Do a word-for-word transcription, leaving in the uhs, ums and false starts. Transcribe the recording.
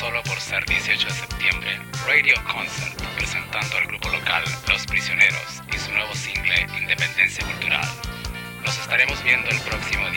solo por ser dieciocho de septiembre, Radio Concert, presentando al grupo local Los Prisioneros y su nuevo single Independencia Cultural. Nos estaremos viendo el próximo día.